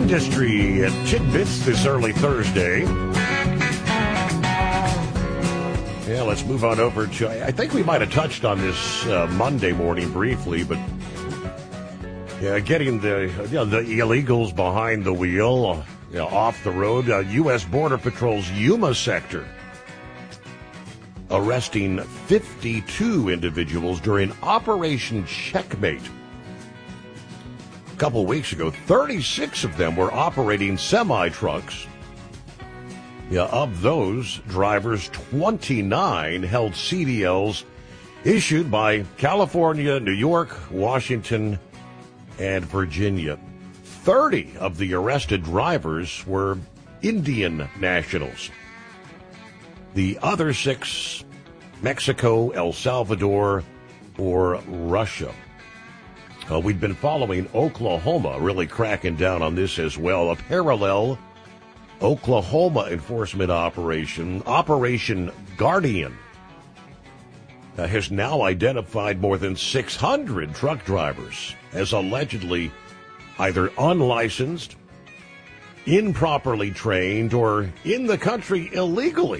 industry tidbits this early Thursday. Yeah, let's move on over to, I think we might have touched on this Monday morning briefly, but yeah, getting the illegals behind the wheel, off the road. U.S. Border Patrol's Yuma sector arresting 52 individuals during Operation Checkmate. A couple of weeks ago, 36 of them were operating semi-trucks. Of those drivers, 29 held CDLs issued by California, New York, Washington, and Virginia. 30 of the arrested drivers were Indian nationals. The other 6, Mexico, El Salvador, or Russia. We've been following Oklahoma, really cracking down on this as well. A parallel Oklahoma enforcement operation, Operation Guardian, has now identified more than 600 truck drivers as allegedly either unlicensed, improperly trained, or in the country illegally.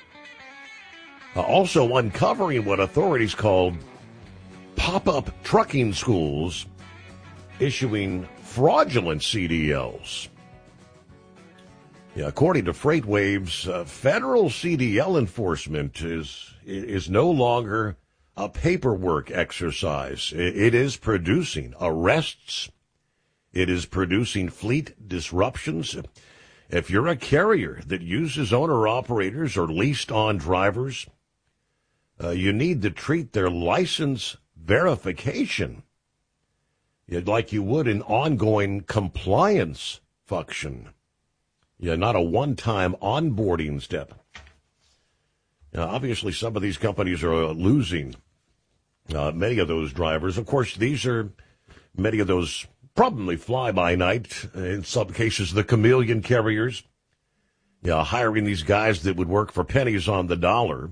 Also uncovering what authorities called pop-up trucking schools issuing fraudulent CDLs. According to FreightWaves, federal CDL enforcement is no longer a paperwork exercise. It is producing arrests. It is producing fleet disruptions. If you're a carrier that uses owner-operators or leased-on drivers, you need to treat their license verification like you would an ongoing compliance function. Not a one-time onboarding step. Now, obviously, some of these companies are losing many of those drivers. Of course, these are many of those probably fly-by-night, in some cases the chameleon carriers, hiring these guys that would work for pennies on the dollar.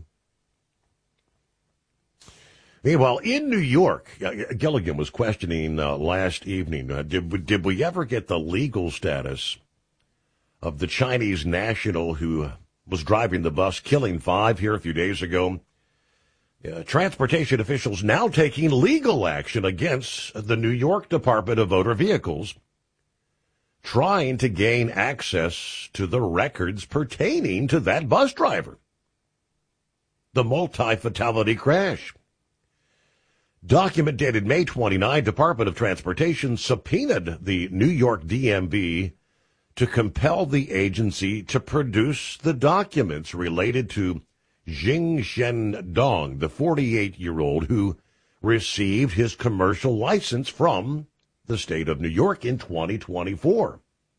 Meanwhile, in New York, Gilligan was questioning last evening, did we ever get the legal status of the Chinese national who was driving the bus, killing 5 here a few days ago? Transportation officials now taking legal action against the New York Department of Motor Vehicles, trying to gain access to the records pertaining to that bus driver. The multi-fatality crash. Document dated May 29, Department of Transportation subpoenaed the New York DMV to compel the agency to produce the documents related to Jing Dong, the 48-year-old who received his commercial license from the state of New York in 2024.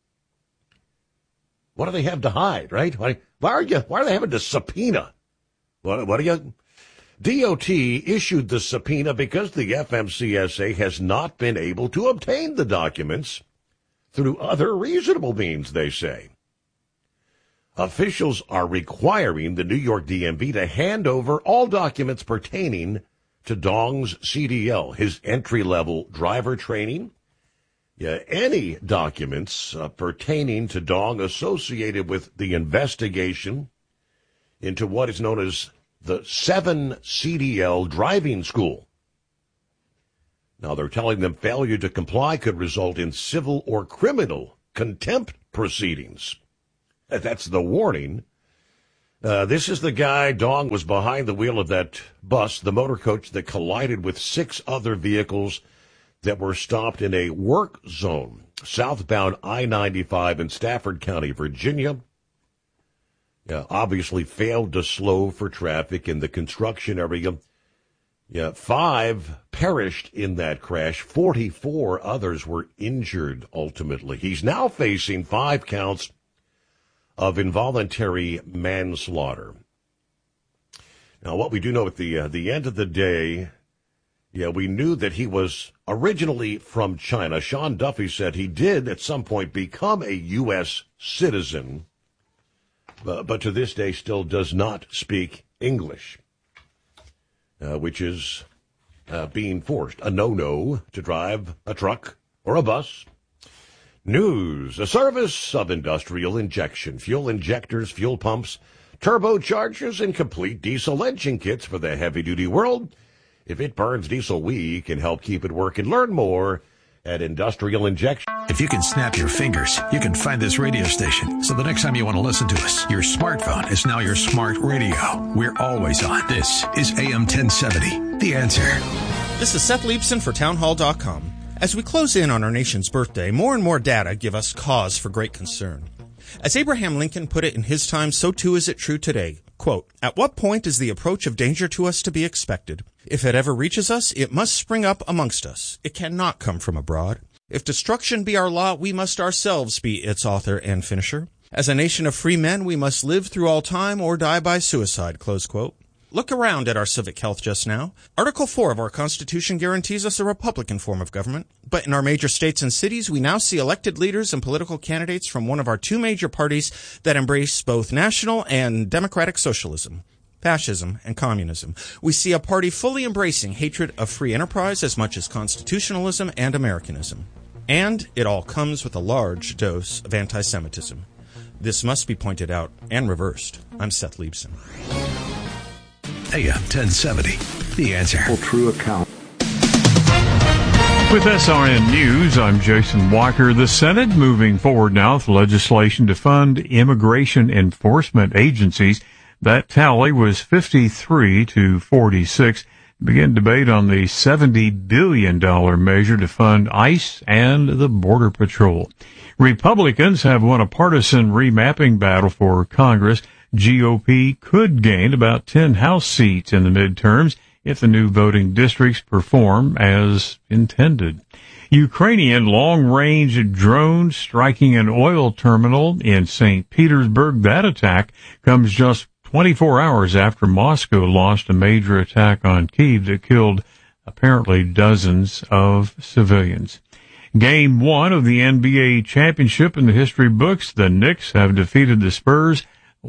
What do they have to hide, right? Why are they having to subpoena? What are you? DOT issued the subpoena because the FMCSA has not been able to obtain the documents through other reasonable means, they say. Officials are requiring the New York DMV to hand over all documents pertaining to Dong's CDL, his entry-level driver training. Any documents pertaining to Dong associated with the investigation into what is known as the 7 CDL driving school. Now, they're telling them failure to comply could result in civil or criminal contempt proceedings. That's the warning. This is the guy, Dong, was behind the wheel of that bus, the motor coach that collided with 6 other vehicles that were stopped in a work zone, southbound I-95 in Stafford County, Virginia. Obviously failed to slow for traffic in the construction area. 5 perished in that crash. 44 others were injured ultimately. He's now facing 5 counts of involuntary manslaughter. Now, what we do know at the end of the day, we knew that he was originally from China. Sean Duffy said he did at some point become a U.S. citizen, but to this day still does not speak English, which is being forced. A no-no to drive a truck or a bus. News, a service of Industrial Injection. Fuel injectors, fuel pumps, turbochargers, and complete diesel engine kits for the heavy-duty world. If it burns diesel, we can help keep it working. Learn more at Industrial Injection. If you can snap your fingers, you can find this radio station. So the next time you want to listen to us, your smartphone is now your smart radio. We're always on. This is AM 1070, The Answer. This is Seth Leibson for townhall.com. As we close in on our nation's birthday, more and more data give us cause for great concern. As Abraham Lincoln put it in his time, so too is it true today. Quote, "At what point is the approach of danger to us to be expected? If it ever reaches us, it must spring up amongst us. It cannot come from abroad. If destruction be our lot, we must ourselves be its author and finisher. As a nation of free men, we must live through all time or die by suicide." Close quote. Look around at our civic health just now. Article 4 of our Constitution guarantees us a Republican form of government. But in our major states and cities, we now see elected leaders and political candidates from one of our two major parties that embrace both national and democratic socialism, fascism, and communism. We see a party fully embracing hatred of free enterprise as much as constitutionalism and Americanism. And it all comes with a large dose of anti-Semitism. This must be pointed out and reversed. I'm Seth Leibson. AM 1070, The Answer. Full true account. With SRN News, I'm Jason Walker. The Senate moving forward now with legislation to fund immigration enforcement agencies. That tally was 53 to 46. Begin debate on the $70 billion measure to fund ICE and the Border Patrol. Republicans have won a partisan remapping battle for Congress. GOP could gain about 10 House seats in the midterms if the new voting districts perform as intended. Ukrainian long-range drone striking an oil terminal in St. Petersburg. That attack comes just 24 hours after Moscow launched a major attack on Kyiv that killed apparently dozens of civilians. Game 1 of the NBA championship in the history books. The Knicks have defeated the Spurs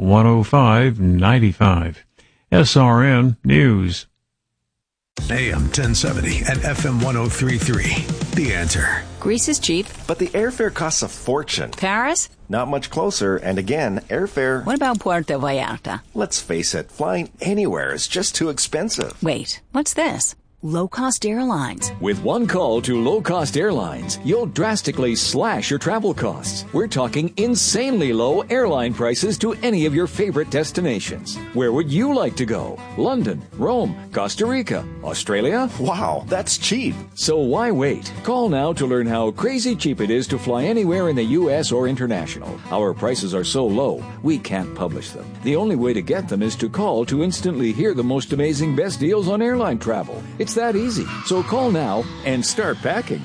105-95. SRN News. AM 1070 and FM 1033. The Answer. Greece is cheap. But the airfare costs a fortune. Paris? Not much closer, and again, airfare... What about Puerto Vallarta? Let's face it, flying anywhere is just too expensive. Wait, what's this? Low-cost airlines. With one call to low-cost airlines, you'll drastically slash your travel costs. We're talking insanely low airline prices to any of your favorite destinations. Where would you like to go? London, Rome, Costa Rica, Australia? Wow, that's cheap. So why wait? Call now to learn how crazy cheap it is to fly anywhere in the U.S. or international. Our prices are so low, we can't publish them. The only way to get them is to call to instantly hear the most amazing best deals on airline travel. It's that easy. So call now and start packing.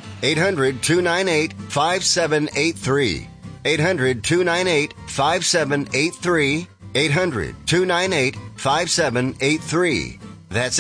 800-298-5783. 800-298-5783. 800-298-5783. That's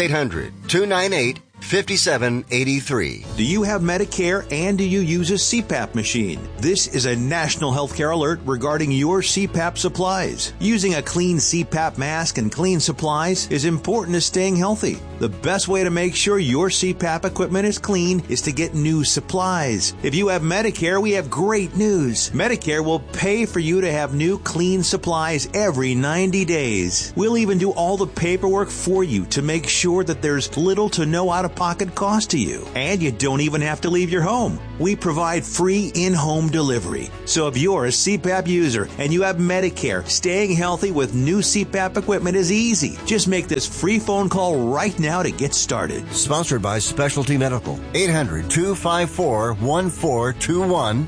800-298-5783. Do you have Medicare and do you use a CPAP machine? This is a national healthcare alert regarding your CPAP supplies. Using a clean CPAP mask and clean supplies is important to staying healthy. The best way to make sure your CPAP equipment is clean is to get new supplies. If you have Medicare, we have great news. Medicare will pay for you to have new clean supplies every 90 days. We'll even do all the paperwork for you to make sure that there's little to no out-of-pocket cost to you. And you don't even have to leave your home. We provide free in-home delivery. So if you're a CPAP user and you have Medicare, staying healthy with new CPAP equipment is easy. Just make this free phone call right now to get started. Sponsored by Specialty Medical. 800-254-1421.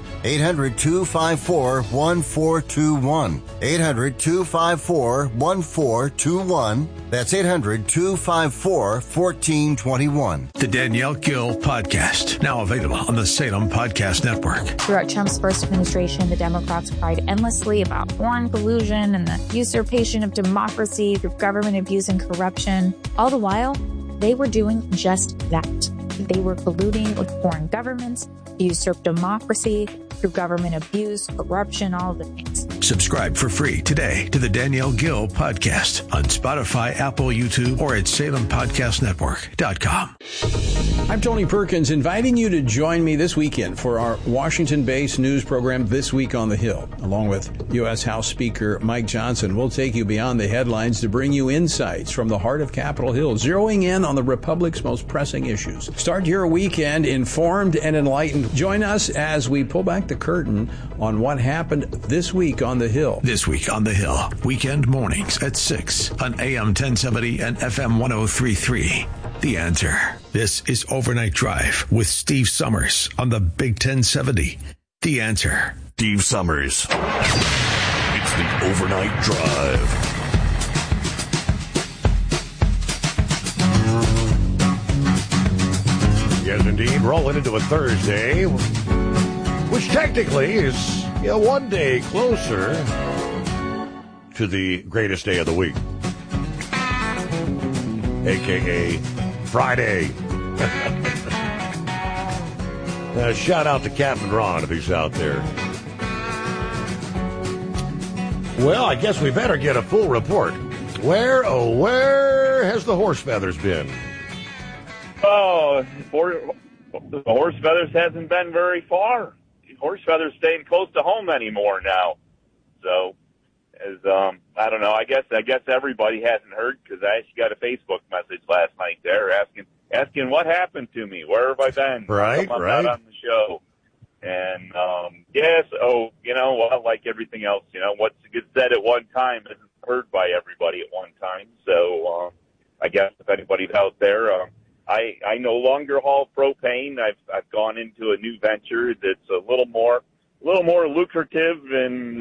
800-254-1421. 800-254-1421. That's 800-254-1421. The Danielle Gill Podcast, now available on the Salem Podcast Network. Throughout Trump's first administration, the Democrats cried endlessly about foreign collusion and the usurpation of democracy through government abuse and corruption. All the while, they were doing just that. They were colluding with foreign governments to usurp democracy through government abuse, corruption, all of the things. Subscribe for free today to the Danielle Gill Podcast on Spotify, Apple, YouTube, or at SalemPodcastNetwork.com. I'm Tony Perkins, inviting you to join me this weekend for our Washington-based news program, This Week on the Hill. Along with U.S. House Speaker Mike Johnson, we'll take you beyond the headlines to bring you insights from the heart of Capitol Hill, zeroing in on the Republic's most pressing issues. Start your weekend informed and enlightened. Join us as we pull back the curtain on what happened this week on the Hill. This Week on the Hill, weekend mornings at 6 on AM 1070 and FM 103.3. The Answer. This is Overnight Drive with Steve Summers on the Big 1070. The Answer. Steve Summers. It's the Overnight Drive. Yes, indeed. Rolling into a Thursday, which technically is one day closer to the greatest day of the week, a.k.a. Friday. Shout out to Captain Ron if he's out there. Well, I guess we better get a full report. Where has the horse feathers been? Oh, the horse feathers hasn't been very far. Horse feathers staying close to home anymore now. So, I don't know. I guess everybody hasn't heard, because I actually got a Facebook message last night there asking what happened to me. Where have I been? Right. Not on the show. And yes. Oh, well, like everything else, what's gets said at one time isn't heard by everybody at one time. So I guess if anybody's out there, I no longer haul propane. I've gone into a new venture that's a little more lucrative, and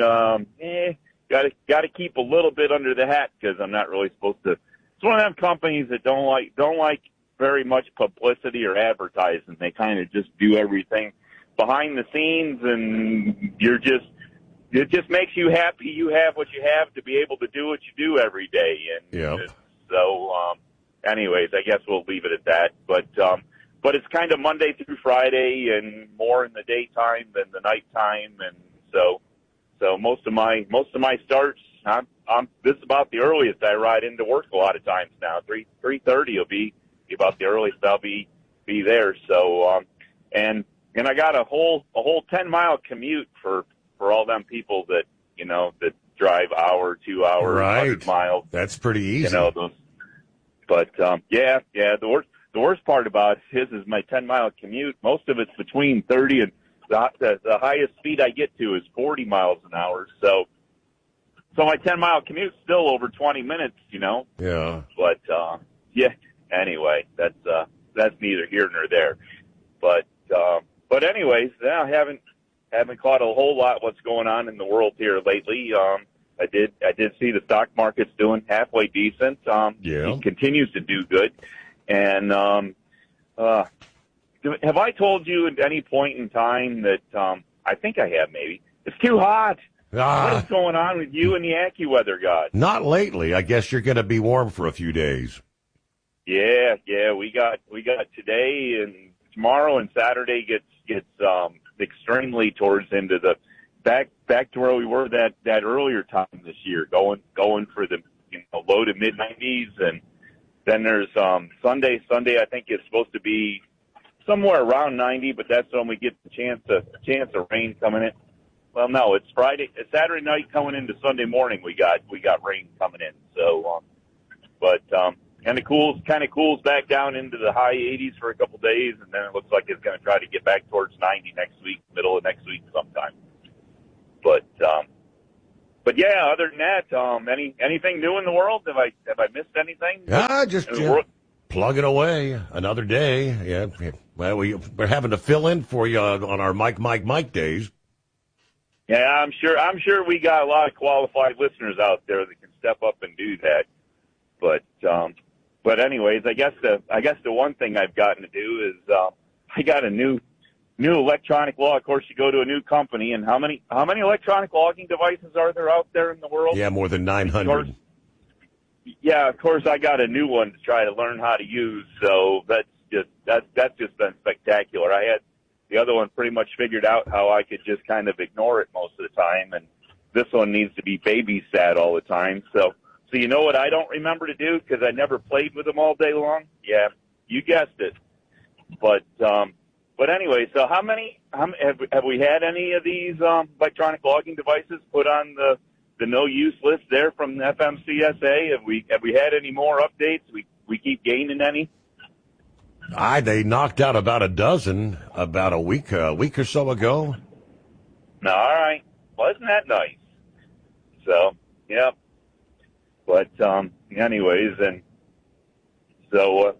got to keep a little bit under the hat, because I'm not really supposed to. It's one of them companies that don't like very much publicity or advertising. They kind of just do everything behind the scenes, and it just makes you happy. You have what you have to be able to do what you do every day, and so. Anyways, I guess we'll leave it at that. But it's kind of Monday through Friday, and more in the daytime than the nighttime, and so most of my starts. This is about the earliest I ride into work a lot of times now. 3:30 will be about the earliest I'll be there. So and I got a whole 10-mile commute for all them people that that drive hour, 2 hours, 100 miles. That's pretty easy. Those. But yeah. The worst part about his is my 10-mile commute. Most of it's between 30 and the highest speed I get to is 40 miles an hour. So my 10-mile commute's still over 20 minutes. Yeah. But yeah. Anyway, that's neither here nor there. But anyways, I haven't caught a whole lot what's going on in the world here lately. I did see the stock market's doing halfway decent. It continues to do good. And have I told you at any point in time that I think I have, maybe it's too hot? What is going on with you and the AccuWeather God? Not lately. I guess you're going to be warm for a few days. Yeah. We got today and tomorrow, and Saturday gets extremely towards into the back to where we were that earlier time this year, going for the low to mid 90s, and then there's Sunday. I think it's supposed to be somewhere around 90, but that's when we get the chance of rain coming in. Well, no, it's Saturday night coming into Sunday morning. We got rain coming in. So, kind of cools back down into the high 80s for a couple days, and then it looks like it's going to try to get back towards 90 next week, middle of next week sometime. But yeah, other than that, anything new in the world? Have I missed anything? Just plugging away another day. Yeah. Well, we're having to fill in for you on our Mike days. Yeah, I'm sure we got a lot of qualified listeners out there that can step up and do that. But anyways, I guess the one thing I've gotten to do is I got a new electronic log. Of course, you go to a new company, and how many electronic logging devices are there out there in the world? Yeah, more than 900. Of course, I got a new one to try to learn how to use. So that's just been spectacular. I had the other one pretty much figured out how I could just kind of ignore it most of the time, and this one needs to be babysat all the time. So you know what I don't remember to do because I never played with them all day long? Yeah, you guessed it. But anyway, so how many have we had any of these electronic logging devices put on the no use list there from the FMCSA? Have we had any more updates? We keep gaining any? They knocked out about a dozen about a week or so ago. All right. Wasn't that nice? So, yeah. But anyways, and so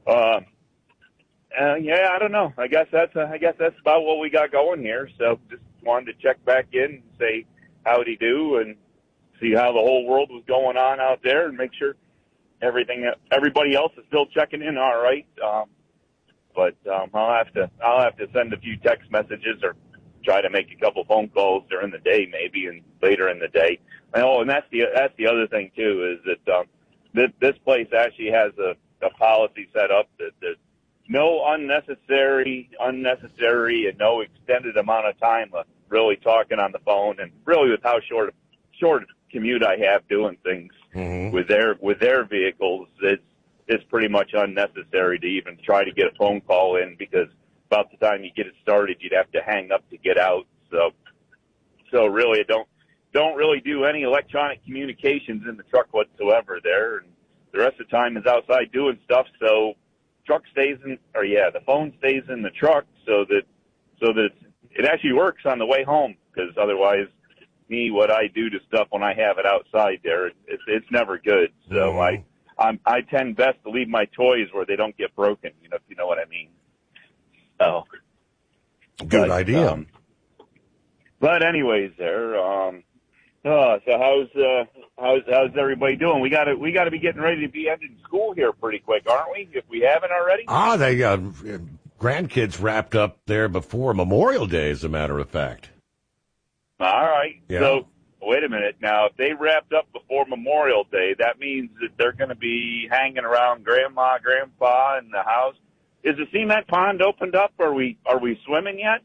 yeah, I don't know. I guess that's about what we got going here. So just wanted to check back in and say howdy do and see how the whole world was going on out there and make sure everybody else is still checking in all right. But I'll have to send a few text messages or try to make a couple phone calls during the day maybe and later in the day. Oh, and that's the other thing too is that this place actually has a policy set up that there's no unnecessary and no extended amount of time of really talking on the phone, and really with how short commute I have doing things with their vehicles, it's pretty much unnecessary to even try to get a phone call in, because about the time you get it started, you'd have to hang up to get out. So really, I don't really do any electronic communications in the truck whatsoever there, and the rest of the time is outside doing stuff. So the phone stays in the truck so that it actually works on the way home, because otherwise what I do to stuff when I have it outside there, it's never good. So I tend best to leave my toys where they don't get broken, if you know what I mean. So good idea. But anyways, there. So how's everybody doing? We got to be getting ready to be ending school here pretty quick, aren't we? If we haven't already. They grandkids wrapped up there before Memorial Day, as a matter of fact. All right. Yeah. So wait a minute. Now, if they wrapped up before Memorial Day, that means that they're going to be hanging around Grandma, Grandpa in the house. Is the cement pond opened up? Are we swimming yet?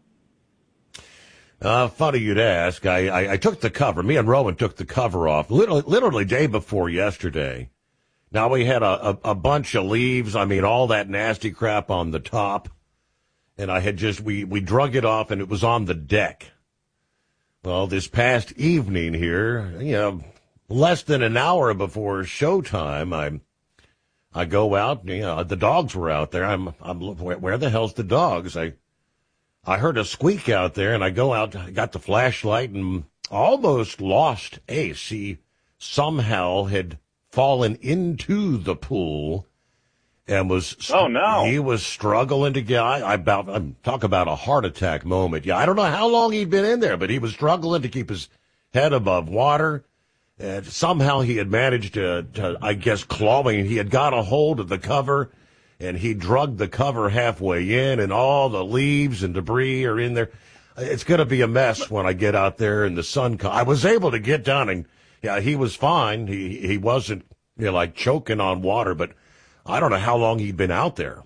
Funny you'd ask. I took the cover. Me and Rowan took the cover off literally day before yesterday. Now, we had a bunch of leaves. I mean, all that nasty crap on the top. And I had we drug it off, and it was on the deck. Well, this past evening here, less than an hour before showtime, I go out, the dogs were out there. I'm where the hell's the dogs? I heard a squeak out there, and I go out, I got the flashlight, and almost lost Ace. He somehow had fallen into the pool and was, he was struggling to get, talk about a heart attack moment. Yeah, I don't know how long he'd been in there, but he was struggling to keep his head above water. And somehow he had managed to, I guess, clawing. He had got a hold of the cover, and he drugged the cover halfway in, and all the leaves and debris are in there. It's going to be a mess when I get out there in the sun. I was able to get down, and he was fine. He wasn't like choking on water, but I don't know how long he'd been out there.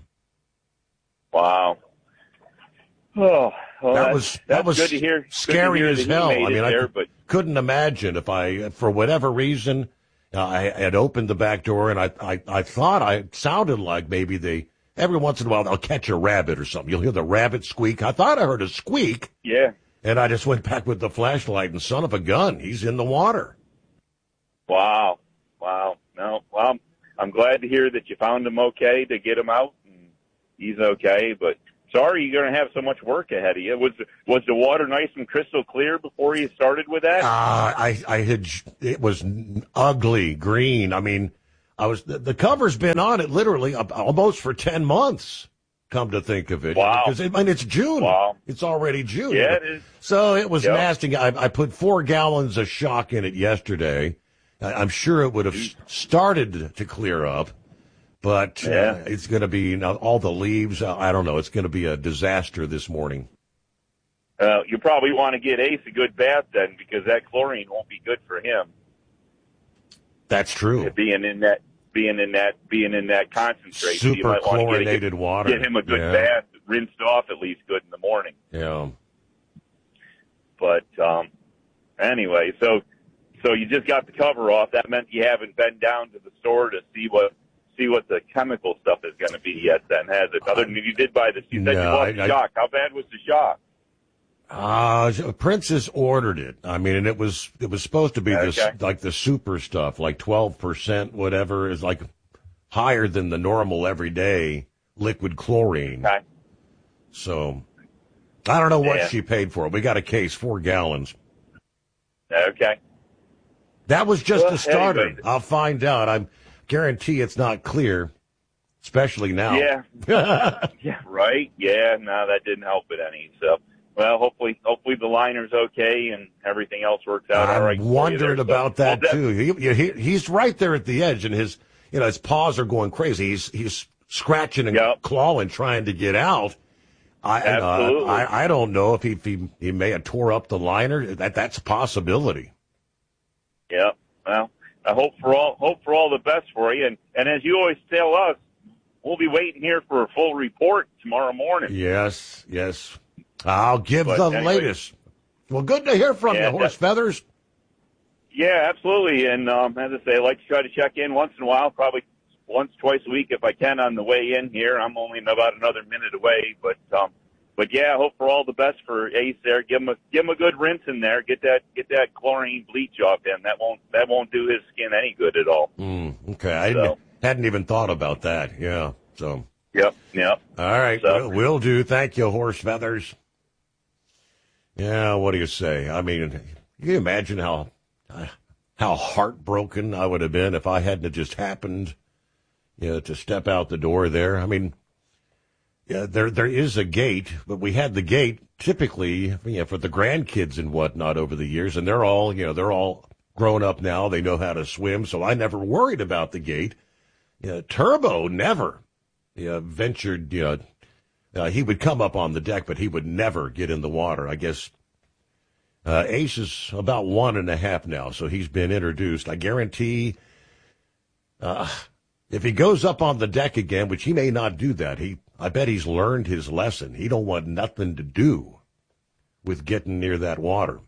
Wow. Oh, well, that was good to hear. Scary as hell. I mean, I couldn't imagine if for whatever reason, I had opened the back door, and I thought I sounded like maybe every once in a while they'll catch a rabbit or something. You'll hear the rabbit squeak. I thought I heard a squeak. Yeah. And I just went back with the flashlight, and son of a gun, he's in the water. Wow. No, well, I'm glad to hear that you found him okay to get him out, and he's okay, but sorry you're going to have so much work ahead of you. Was the water nice and crystal clear before you started with that? It was ugly green. I mean, the cover's been on it literally almost for 10 months, come to think of it. Wow. Because it's June. Wow. It's already June. Yeah, it is. So it was nasty. I put 4 gallons of shock in it yesterday. I'm sure it would have started to clear up. But it's going to be all the leaves. I don't know. It's going to be a disaster this morning. You probably want to get Ace a good bath then, because that chlorine won't be good for him. That's true. Being in that concentrate, super you might want chlorinated water. Get him a good bath, rinsed off at least good in the morning. Yeah. But anyway, so you just got the cover off. That meant you haven't been down to the store to see see what the chemical stuff is going to be yet. Then has it? Other than you did buy this, you said you bought the shock. How bad was the shock? Princess ordered it. I mean, and it was supposed to be this like the super stuff, like 12%, whatever, is like higher than the normal everyday liquid chlorine. Okay. So I don't know what she paid for it. We got a case, 4 gallons. Okay. That was just a starter. Anyway. I'll find out. I guarantee it's not clear, especially now. Yeah. Yeah. Right. Yeah. No, that didn't help it any. So, well, hopefully the liner's okay and everything else works out all right. I'm wondering about that too. He's right there at the edge, and his paws are going crazy. He's scratching and clawing, trying to get out. Absolutely. I don't know if he may have tore up the liner. That's a possibility. Yeah. Well, I hope for all the best for you. And as you always tell us, we'll be waiting here for a full report tomorrow morning. Yes. I'll give latest. Well, good to hear from you, Horse Feathers. Yeah, absolutely. And as I say, I like to try to check in once in a while, probably once, twice a week if I can on the way in here. I'm only about another minute away, but yeah, I hope for all the best for Ace there. Give him a good rinse in there. Get that chlorine bleach off him. That won't do his skin any good at all. Okay, I hadn't even thought about that. Yeah. So. Yep. All right, will do. Thank you, Horse Feathers. Yeah, what do you say? I mean, can you imagine how heartbroken I would have been if I hadn't just happened, to step out the door there? I mean. Yeah, there is a gate, but we had the gate typically, for the grandkids and whatnot over the years, and they're all grown up now. They know how to swim, so I never worried about the gate. Turbo never ventured. He would come up on the deck, but he would never get in the water. I guess Ace is about 1.5 now, so he's been introduced. I guarantee. If he goes up on the deck again, which he may not do that, I bet he's learned his lesson. He don't want nothing to do with getting near that water.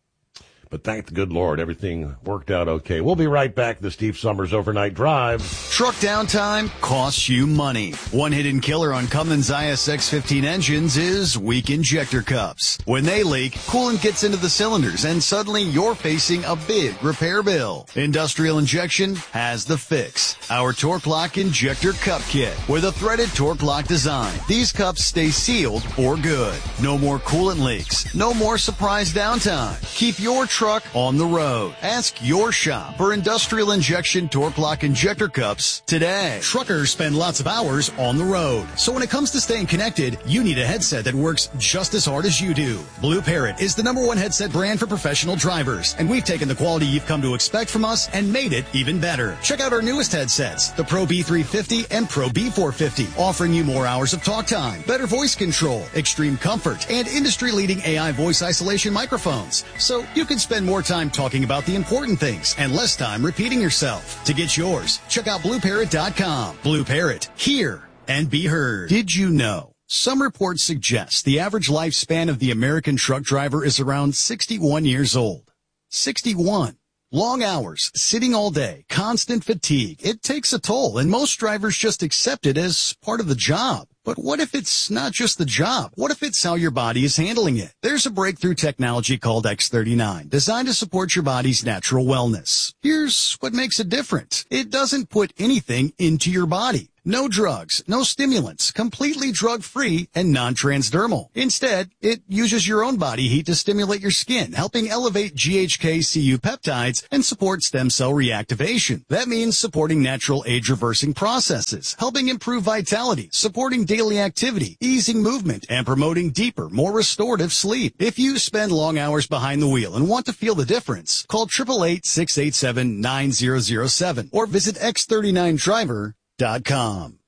But thank the good Lord, everything worked out okay. We'll be right back. The Steve Summers Overnight Drive. Truck downtime costs you money. One hidden killer on Cummins ISX-15 engines is weak injector cups. When they leak, coolant gets into the cylinders, and suddenly you're facing a big repair bill. Industrial Injection has the fix. Our Torque Lock Injector Cup Kit with a threaded Torque Lock design. These cups stay sealed for good. No more coolant leaks. No more surprise downtime. Keep your truck on the road. Ask your shop for Industrial Injection Torque Lock Injector Cups today. Truckers spend lots of hours on the road. So when it comes to staying connected, you need a headset that works just as hard as you do. Blue Parrot is the #1 headset brand for professional drivers, and we've taken the quality you've come to expect from us and made it even better. Check out our newest headsets, the Pro B350 and Pro B450, offering you more hours of talk time, better voice control, extreme comfort, and industry-leading AI voice isolation microphones. So you can spend more time talking about the important things and less time repeating yourself. To get yours, check out BlueParrot.com. Blue Parrot, hear and be heard. Did you know? Some reports suggest the average lifespan of the American truck driver is around 61 years old. 61. Long hours, sitting all day, constant fatigue. It takes a toll, and most drivers just accept it as part of the job. But what if it's not just the job? What if it's how your body is handling it? There's a breakthrough technology called X39, designed to support your body's natural wellness. Here's what makes it different. It doesn't put anything into your body. No drugs, no stimulants, completely drug-free and non-transdermal. Instead, it uses your own body heat to stimulate your skin, helping elevate GHK-Cu peptides and support stem cell reactivation. That means supporting natural age-reversing processes, helping improve vitality, supporting daily activity, easing movement, and promoting deeper, more restorative sleep. If you spend long hours behind the wheel and want to feel the difference, call 888-687-9007 or visit X39Driver.com.